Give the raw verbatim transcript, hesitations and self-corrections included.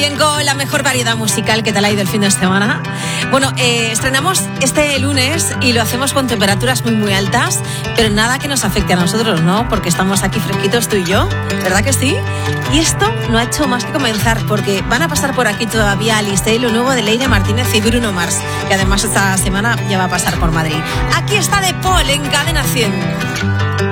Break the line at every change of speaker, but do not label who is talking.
bien con la mejor variedad musical. ¿Qué tal ha ido el fin de semana? Bueno, eh, estrenamos este lunes y lo hacemos con temperaturas muy muy altas, pero nada que nos afecte a nosotros, ¿no? Porque estamos aquí fresquitos tú y yo, ¿verdad que sí? Y esto no ha hecho más que comenzar, porque van a pasar por aquí todavía Alice y lo nuevo de Leire Martínez y Bruno Mars, que además esta semana ya va a pasar por Madrid. Aquí está De Paul en Cadena cien.